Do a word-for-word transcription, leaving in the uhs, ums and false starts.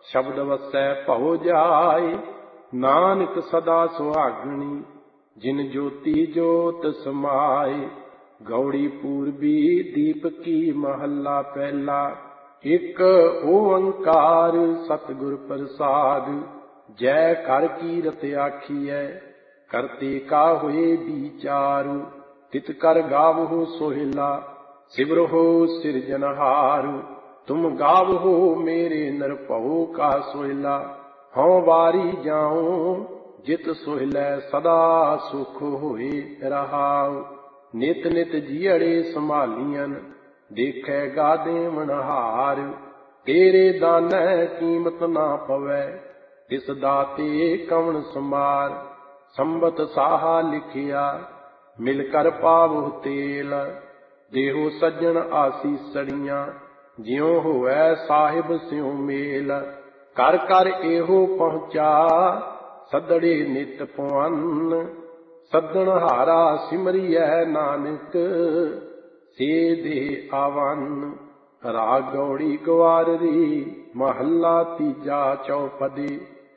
ਸ਼ਬਦ ਵਸੈ ਭਉ ਜਾਏ, ਨਾਨਕ ਸਦਾ ਸੁਹਾਗਣੀ। ਜਿਨ ਜੋਤੀ ਜੋਤ ਸਮਾਏ, ਗੌੜੀ ਪੂਰਬੀ ਦੀਪਕੀ ਮਹੱਲਾ ਪਹਿਲਾ। ਇੱਕ ਓੰਕਾਰ ਸਤਿਗੁਰ ਪ੍ਰਸਾਦ, ਜੈ ਕਰ ਕੀਰਤ ਆਖੀਐ। ਕਰਤੇ ਕਾ ਹੋਏ ਵਿਚਾਰੂ, ਤਿਤ ਕਰ ਗਾਵਹੁ ਸੋਹਿਲਾ। ਸਿਮਰਹੁ ਸਿਰਜਨਹਾਰੂ, ਤੁਮ ਗਾਵਹੁ ਮੇਰੇ ਨਿਰਭਉ ਕਾ ਸੋਹਿਲਾ। ਹਉ ਵਾਰੀ ਜਾਉ ਜਿਤ ਸੋਹਿਲੈ, ਸਦਾ ਸੁਖ ਹੋਏ ਰਹਾਉ। ਨਿਤ ਨਿਤ ਜੀਅੜੇ ਸੰਭਾਲੀਆਂ, ਦੇਖੈ ਗਾ ਦੇਵਨਹਾਰ। ਤੇਰੇ ਦਾਨੈ ਕੀਮਤ ਨਾ ਪਵੈ, ਤਿਸ ਦਾਤੇ ਕਵਣ ਸਮਾਰ। ਸੰਬਤ ਸਾਹਾ ਲਿਖਿਆ, ਮਿਲ ਕਰ ਪਾਵਹੁ ਤੇਲ। ਦੇਹੋ ਸੱਜਣ ਆਸੀਸੜੀਆਂ, ਜਿਉ ਹੋਵੈ ਸਾਹਿਬ ਸਿਉ ਮੇਲ। ਕਰ ਕਰ ਇਹੋ ਪਹੁੰਚਾ, ਸੱਦੜੇ ਨਿਤ ਪਵੰਨ। ਸੱਦਣਹਾਰਾ ਸਿਮਰਿਐ ਨਾਨਕ, ਸੇ ਦੇ ਆਵੰਨ। ਰਾਗ ਗੌੜੀ ਗਵਾਰਰੀ, ਮਹੱਲਾ ਤੀਜਾ ਚੌਪਦੀ।